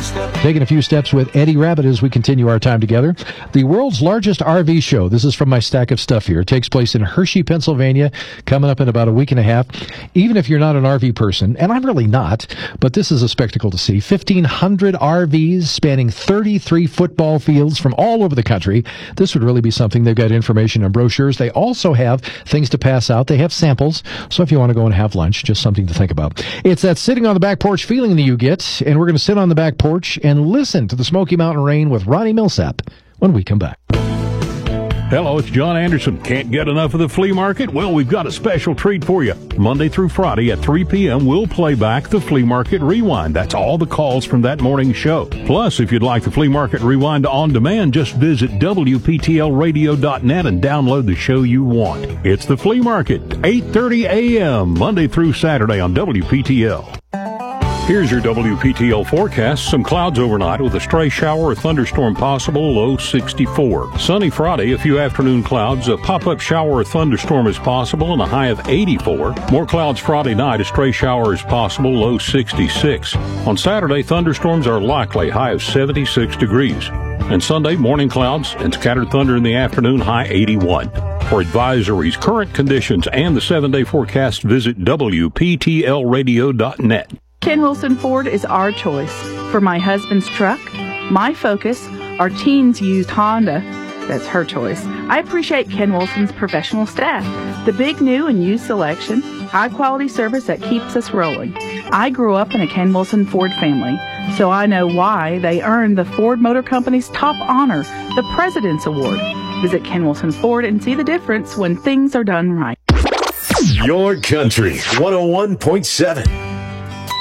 Taking a few steps with Eddie Rabbit as we continue our time together. The world's largest RV show, this is from my stack of stuff here, it takes place in Hershey, Pennsylvania, coming up in about a week and a half. Even if you're not an RV person, and I'm really not, but this is a spectacle to see. 1,500 RVs spanning 33 football fields from all over the country. This would really be something. They've got information and brochures. They also have things to pass out. They have samples, so if you want to go and have lunch, just something to think about. It's that sitting on the back porch feeling that you get, and we're going to sit on the back porch and listen to the Smoky Mountain Rain with Ronnie Millsap when we come back. Hello, it's John Anderson. Can't get enough of the flea market? Well, we've got a special treat for you. Monday through Friday at 3 p.m., we'll play back the Flea Market Rewind. That's all the calls from that morning's show. Plus, if you'd like the Flea Market Rewind on demand, just visit WPTLradio.net and download the show you want. It's the Flea Market, 8:30 a.m., Monday through Saturday on WPTL. Here's your WPTL forecast. Some clouds overnight with a stray shower or thunderstorm possible, low 64. Sunny Friday, a few afternoon clouds, a pop-up shower or thunderstorm is possible, and a high of 84. More clouds Friday night, a stray shower is possible, low 66. On Saturday, thunderstorms are likely, high of 76 degrees. And Sunday, morning clouds and scattered thunder in the afternoon, high 81. For advisories, current conditions, and the 7-day forecast, visit WPTLradio.net. Ken Wilson Ford is our choice. For my husband's truck, my Focus, our teens used Honda, that's her choice. I appreciate Ken Wilson's professional staff, the big new and used selection, high-quality service that keeps us rolling. I grew up in a Ken Wilson Ford family, so I know why they earned the Ford Motor Company's top honor, the President's Award. Visit Ken Wilson Ford and see the difference when things are done right. Your Country 101.7.